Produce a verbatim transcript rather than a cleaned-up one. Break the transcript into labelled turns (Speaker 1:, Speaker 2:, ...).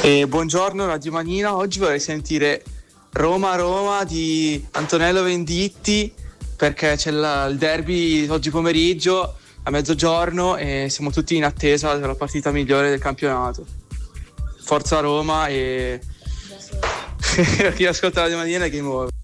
Speaker 1: E buongiorno Radio Manina, oggi vorrei sentire Roma-Roma di Antonello Venditti perché c'è la, il derby oggi pomeriggio a mezzogiorno e siamo tutti in attesa della partita migliore del campionato. Forza Roma e chi ascolta Radio Manina che muove.